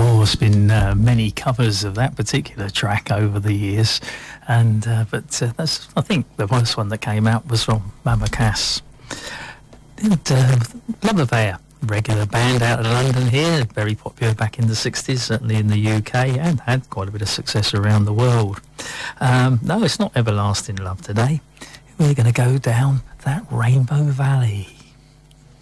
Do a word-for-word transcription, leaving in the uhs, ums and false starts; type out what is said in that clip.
Oh, there's been uh, many covers of that particular track over the years, and uh, but uh, that's I think the first one that came out was from Mama Cass. And, uh, Love Affair, regular band out of London here, very popular back in the sixties, certainly in the U K, and had quite a bit of success around the world. Um, no, it's not Everlasting Love today. We're going to go down that Rainbow Valley.